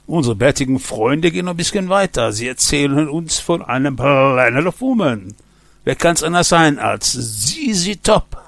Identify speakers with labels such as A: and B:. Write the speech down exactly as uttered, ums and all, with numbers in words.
A: Unsere bärtigen Freunde gehen noch ein bisschen weiter. Sie erzählen uns von einem Planet of Woman. Wer kann's anders sein als Z Z Top?